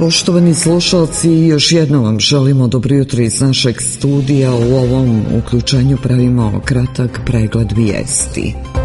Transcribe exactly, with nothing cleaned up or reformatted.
Poštovani slušalci, još jednom vam želimo dobro jutro iz našeg studija. U ovom uključenju pravimo kratak pregled vijesti.